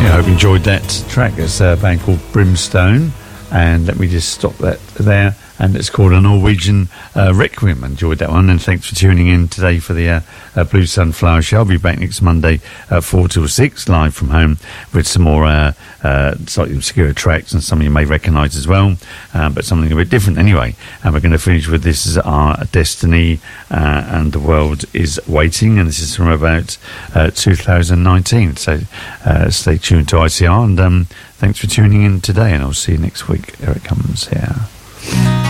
I hope you enjoyed that track. It's a band called Brimstone, and let me just stop that there. And it's called a Norwegian Requiem. Enjoyed that one, and thanks for tuning in today for the Blue Sunflower Show. I'll be back next Monday 4 till 6, live from home, with some more slightly obscure tracks, and some you may recognise as well, but something a bit different anyway. And we're going to finish with This Is Our Destiny, and The World Is Waiting, and this is from about 2019. So stay tuned to ICR, and thanks for tuning in today, and I'll see you next week. Here it comes here.